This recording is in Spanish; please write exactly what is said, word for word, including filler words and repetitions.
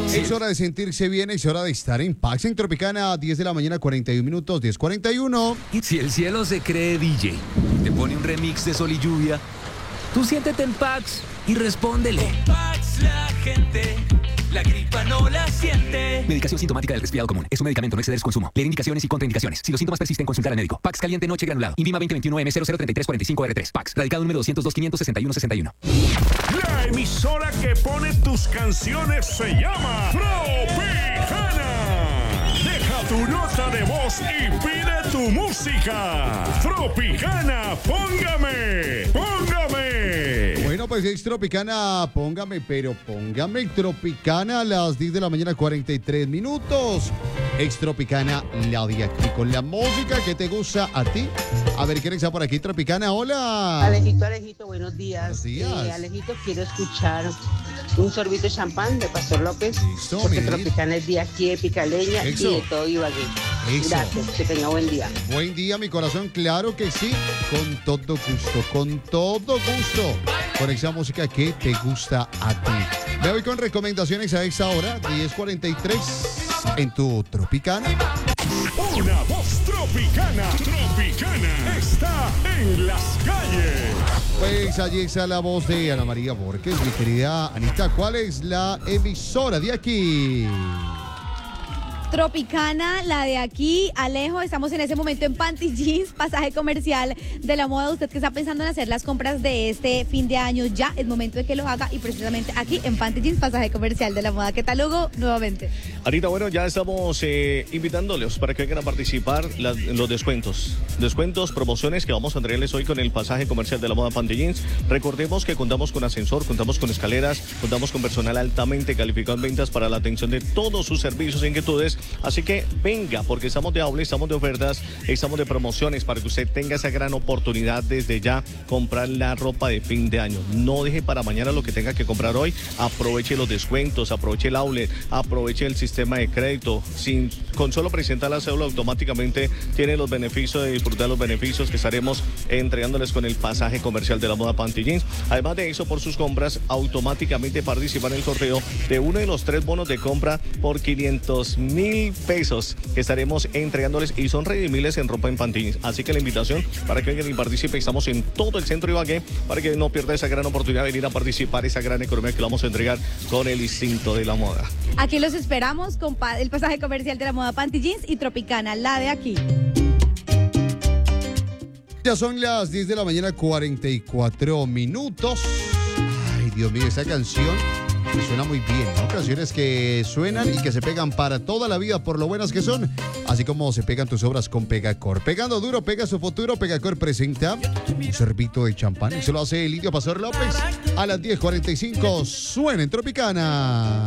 Es hora de sentirse bien, es hora de estar en Pax en Tropicana, diez de la mañana, cuarenta y uno minutos, diez cuarenta y uno. Si el cielo se cree D J, te pone un remix de Sol y Lluvia, tú siéntete en Pax y respóndele. En Pax la gente, la gripa no la siente. Medicación sintomática del resfriado común. Es un medicamento, no exceder su consumo. Leer indicaciones y contraindicaciones. Si los síntomas persisten, consultar al médico. Pax caliente noche granulado. Invima veinte veintiuno M cero cero treinta y tres cuarenta y cinco R tres. Pax. Radicado número doscientos dos, quinientos sesenta y uno, sesenta y uno. La emisora que pone tus canciones se llama Tropicana. Deja tu nota de voz y pide tu música. Tropicana, póngame, póngame. Bueno, pues es Tropicana, póngame, pero póngame Tropicana a las diez de la mañana, cuarenta y tres minutos. Ex Tropicana, la de aquí con la música que te gusta a ti. A ver, ¿quién está por aquí? Tropicana, hola. Alejito, Alejito, buenos días. Buenos días. Eh, Alejito, quiero escuchar un sorbito de champán de Pastor López. Listo, porque mi Tropicana es de aquí, de Picaleña Eso. y de todo Ibagué. Eso. Gracias, que tenga buen día. Buen día, mi corazón, claro que sí, con todo gusto, con todo gusto, con esa música que te gusta a ti. Me voy con recomendaciones a esta hora, diez cuarenta y tres, en tu Tropicana. Una voz tropicana, tropicana, está en las calles. Pues allí está la voz de Ana María Borges, mi querida Anita. ¿Cuál es la emisora de aquí? Tropicana, la de aquí, Alejo, estamos en ese momento en Panty Jeans, pasaje comercial de la moda. Usted que está pensando en hacer las compras de este fin de año, ya es momento de que lo haga y precisamente aquí en Panty Jeans, pasaje comercial de la moda. ¿Qué tal, Hugo? Nuevamente. Anita, bueno, ya estamos eh, invitándoles para que vengan a participar las, los descuentos. Descuentos, promociones que vamos a entregarles hoy con el pasaje comercial de la moda Panty Jeans. Recordemos que contamos con ascensor, contamos con escaleras, contamos con personal altamente calificado en ventas para la atención de todos sus servicios e inquietudes. Así que venga, porque estamos de aula, estamos de ofertas, estamos de promociones para que usted tenga esa gran oportunidad desde ya comprar la ropa de fin de año. No deje para mañana lo que tenga que comprar hoy. Aproveche los descuentos, aproveche el outlet, aproveche el sistema de crédito. Sin, con solo presentar la cédula automáticamente tiene los beneficios de disfrutar los beneficios que estaremos entregándoles con el pasaje comercial de la moda Panty Jeans. Además de eso, por sus compras, automáticamente participan en el sorteo de uno de los tres bonos de compra por quinientos mil pesos que estaremos entregándoles y son redimibles en ropa en Panty Jeans. Así que la invitación para que vengan y participen. Estamos en todo el centro de Ibagué para que no pierda esa gran oportunidad de venir a participar, esa gran economía que le vamos a entregar con el instinto de la moda. Aquí los esperamos con pa- el pasaje comercial de la moda Panty Jeans y Tropicana, la de aquí. Ya son las diez de la mañana, cuarenta y cuatro minutos. Ay, Dios mío, esa canción me suena muy bien, ¿no? Canciones que suenan y que se pegan para toda la vida por lo buenas que son, así como se pegan tus obras con Pegacor. Pegando duro, pega su futuro. Pegacor presenta un sorbito de champán y se lo hace el indio Pastor López a las diez cuarenta y cinco. Suena en Tropicana.